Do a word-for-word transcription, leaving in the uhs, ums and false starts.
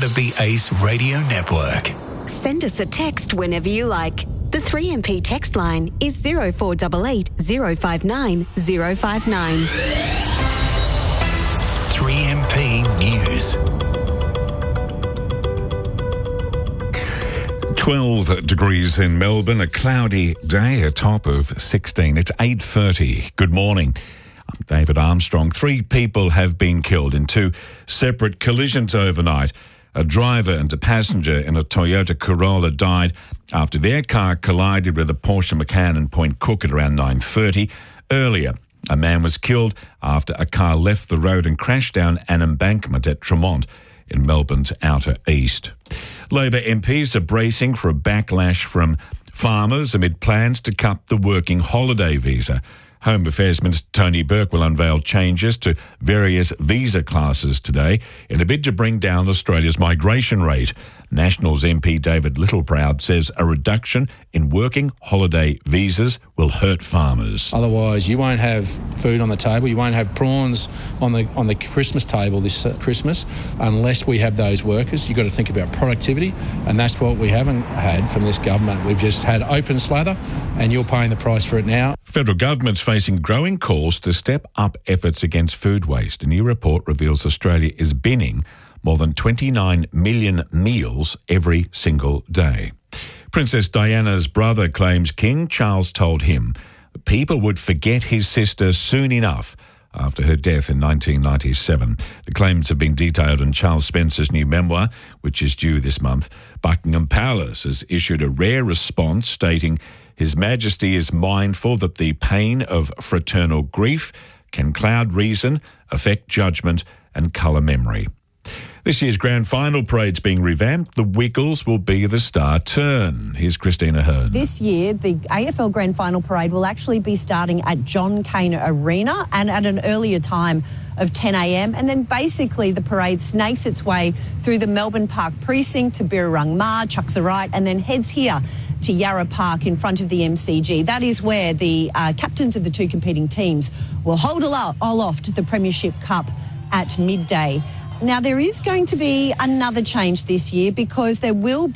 part of the Ace Radio Network. Send us a text whenever you like. The three M P text line is zero four eight eight, zero five nine, zero five nine. three M P News. twelve degrees in Melbourne, a cloudy day, a top of sixteen. It's eight thirty. Good morning. I'm David Armstrong. Three people have been killed in two separate collisions overnight. A driver and a passenger in a Toyota Corolla died after their car collided with a Porsche Macan in Point Cook at around nine thirty. Earlier, a man was killed after a car left the road and crashed down an embankment at Tremont in Melbourne's outer east. Labor M Ps are bracing for a backlash from farmers amid plans to cut the working holiday visa. Home Affairs Minister Tony Burke will unveil changes to various visa classes today in a bid to bring down Australia's migration rate. Nationals M P David Littleproud says a reduction in working holiday visas will hurt farmers. Otherwise, you won't have food on the table. You won't have prawns on the on the Christmas table this uh, Christmas unless we have those workers. You've got to think about productivity, and that's what we haven't had from this government. We've just had open slather, and you're paying the price for it now. Federal government's facing growing calls to step up efforts against food waste. A new report reveals Australia is binning more than twenty-nine million meals every single day. Princess Diana's brother claims King Charles told him people would forget his sister soon enough after her death in nineteen ninety-seven. The claims have been detailed in Charles Spencer's new memoir, which is due this month. Buckingham Palace has issued a rare response stating His Majesty is mindful that the pain of fraternal grief can cloud reason, affect judgment and colour memory. This year's grand final parade's being revamped. The Wiggles will be the star turn. Here's Christina Hearn. This year, the A F L Grand Final Parade will actually be starting at John Cain Arena and at an earlier time of ten a m. And then basically the parade snakes its way through the Melbourne Park precinct to Birrarung Ma, Chucks Right, and then heads here to Yarra Park in front of the M C G. That is where the uh, captains of the two competing teams will hold aloft the Premiership Cup at midday. Now, there is going to be another change this year because there will be